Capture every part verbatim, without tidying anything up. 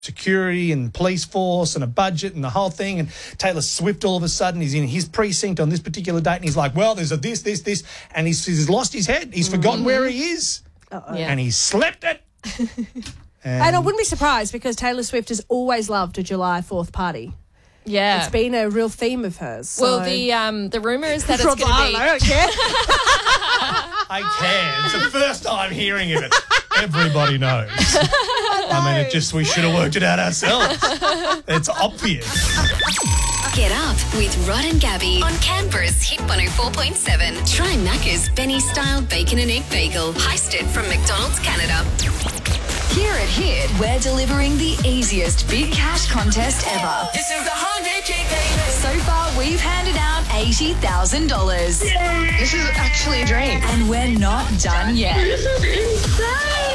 security and police force and a budget and the whole thing. And Taylor Swift, all of a sudden, he's in his precinct on this particular date and he's like, well, there's a this, this, this. And he's, he's lost his head. He's mm-hmm. forgotten where he is. Uh-oh. Yeah. And he slept it. and, and I wouldn't be surprised because Taylor Swift has always loved a July fourth party. Yeah. It's been a real theme of hers. So. Well, the um, the rumour is that it's going to be... I don't care. I can. It's the first time hearing of it. Everybody knows. I mean, it just, we should have worked it out ourselves. It's obvious. Get up with Rod and Gabby on Canberra's Hit one oh four point seven. Try Macca's Benny-style bacon and egg bagel, heisted from McDonald's Canada. Here at Hit, we're delivering the easiest big cash contest ever. This is the hundred K baby. So far, we've handed out eighty thousand dollars. This is actually a dream. And we're not done yet. This is insane.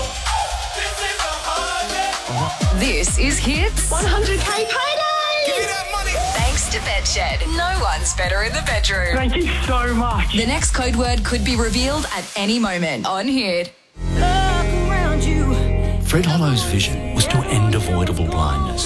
This is Hit's one hundred K payday. Give me that money. Thanks to Bedshed. No one's better in the bedroom. Thank you so much. The next code word could be revealed at any moment on Hit. Fred Hollow's vision was to end avoidable blindness.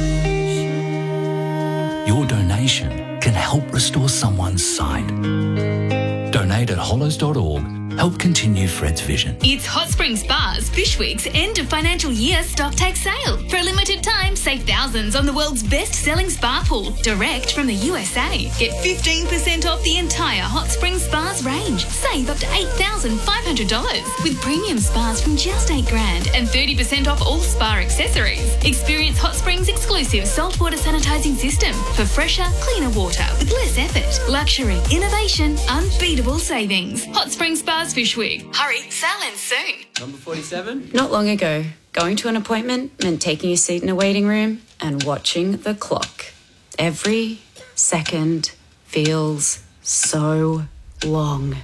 Your donation can help restore someone's sight. Donate at hollows dot org. Help continue Fred's vision. It's Hot Springs Spas Fish Week's end of financial year stock take sale. For a limited time, save thousands on the world's best-selling spa pool, direct from the U S A. Get fifteen percent off the entire Hot Springs Spas range. Save up to eight thousand five hundred dollars with premium spas from just eight grand and thirty percent off all spa accessories. Experience Hot Springs' exclusive saltwater sanitizing system for fresher, cleaner water with less effort. Luxury, innovation, unbeatable savings. Hot Springs Spas Fish Week. Hurry, sale ends soon. Number forty-seven. Not long ago, going to an appointment meant taking a seat in a waiting room and watching the clock. Every second feels so long.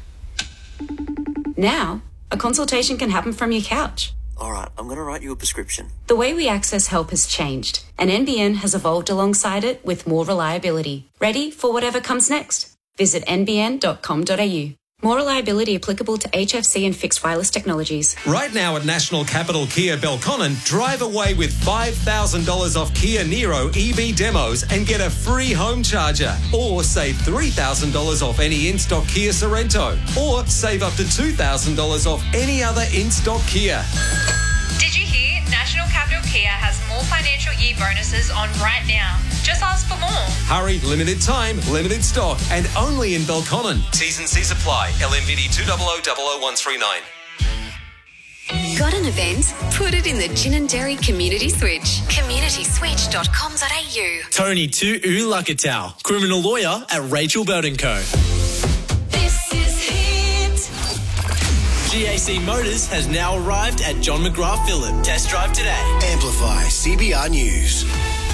Now, a consultation can happen from your couch. All right, I'm going to write you a prescription. The way we access help has changed, and N B N has evolved alongside it with more reliability. Ready for whatever comes next? Visit n b n dot com dot a u. More reliability applicable to H F C and fixed wireless technologies. Right now at National Capital Kia Belconnen, drive away with five thousand dollars off Kia Niro E V demos and get a free home charger. Or save three thousand dollars off any in-stock Kia Sorrento. Or save up to two thousand dollars off any other in-stock Kia. Did you hear? National Capital Kia has more financial year bonuses on right now. Just ask for more. Hurry, limited time, limited stock, and only in Belconnen. T's and C's apply. L M V D two zero zero zero zero one three nine. Got an event? Put it in the Gin and Dairy Community Switch. community switch dot com dot a u. Tony Tu Ulakatau, criminal lawyer at Rachel Bird and Co. This is Hit. G A C Motors has now arrived at John McGrath Phillip. Test drive today. Amplify C B R News.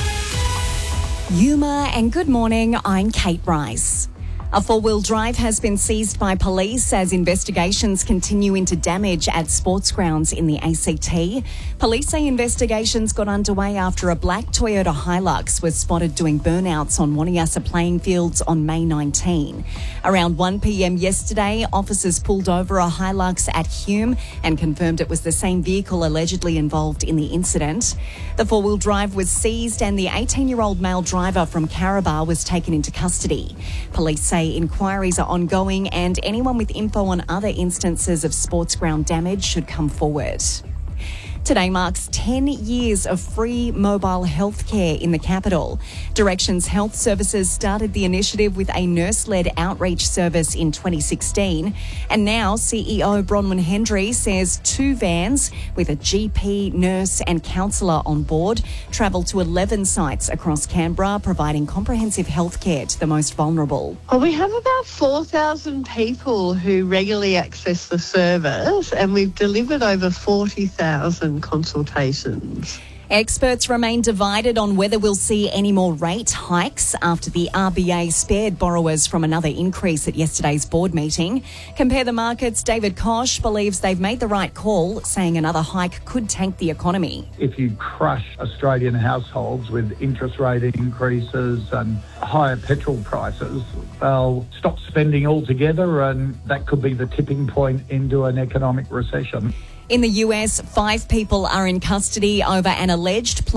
Yuma and good morning, I'm Kate Rice. A four-wheel drive has been seized by police as investigations continue into damage at sports grounds in the A C T. Police say investigations got underway after a black Toyota Hilux was spotted doing burnouts on Waniasa playing fields on May nineteenth. Around one p.m. yesterday, officers pulled over a Hilux at Hume and confirmed it was the same vehicle allegedly involved in the incident. The four-wheel drive was seized and the eighteen-year-old male driver from Carabar was taken into custody. Police say inquiries are ongoing and anyone with info on other instances of sports ground damage should come forward. Today marks ten years of free mobile healthcare in the capital. Directions Health Services started the initiative with a nurse-led outreach service in twenty sixteen. And now C E O Bronwyn Hendry says two vans with a G P, nurse and counsellor on board travel to eleven sites across Canberra, providing comprehensive healthcare to the most vulnerable. Well, we have about four thousand people who regularly access the service and we've delivered over forty thousand consultations. Experts remain divided on whether we'll see any more rate hikes after the R B A spared borrowers from another increase at yesterday's board meeting. Compare the Markets' David Koch believes they've made the right call, saying another hike could tank the economy. If you crush Australian households with interest rate increases and higher petrol prices, they'll stop spending altogether and that could be the tipping point into an economic recession. In the U S, five people are in custody over an alleged